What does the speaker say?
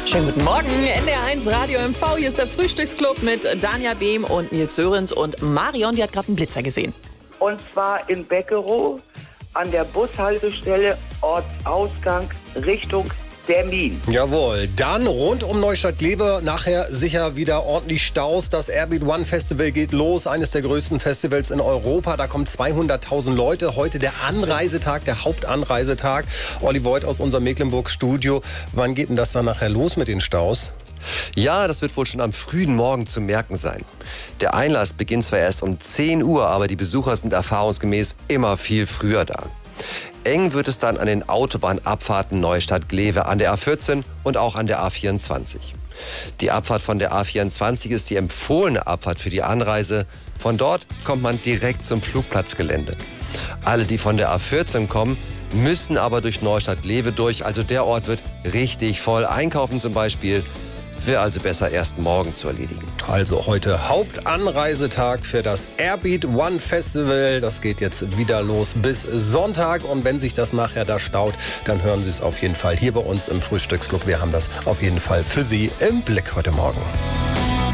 Schönen guten Morgen, NDR1 Radio MV. Hier ist der Frühstücksclub mit Danja Behm und Nils Sörensen und Marion, die hat gerade einen Blitzer gesehen. Und zwar in Beckerow an der Bushaltestelle Ortsausgang Richtung Termin. Jawohl, dann rund um Neustadt-Glewe nachher sicher wieder ordentlich Staus. Das Airbeat One Festival geht los, eines der größten Festivals in Europa. Da kommen 200.000 Leute. Heute der Anreisetag, der Hauptanreisetag. Olli Voigt aus unserem Mecklenburg-Studio. Wann geht denn das dann nachher los mit den Staus? Ja, das wird wohl schon am frühen Morgen zu merken sein. Der Einlass beginnt zwar erst um 10 Uhr, aber die Besucher sind erfahrungsgemäß immer viel früher da. Eng wird es dann an den Autobahnabfahrten Neustadt-Glewe, an der A14 und auch an der A24. Die Abfahrt von der A24 ist die empfohlene Abfahrt für die Anreise. Von dort kommt man direkt zum Flugplatzgelände. Alle, die von der A14 kommen, müssen aber durch Neustadt-Glewe durch. Also der Ort wird richtig voll. Einkaufen zum Beispiel wäre also besser erst morgen zu erledigen. Also heute Hauptanreisetag für das Airbeat One Festival. Das geht jetzt wieder los bis Sonntag. Und wenn sich das nachher da staut, dann hören Sie es auf jeden Fall hier bei uns im Frühstücksclub. Wir haben das auf jeden Fall für Sie im Blick heute Morgen.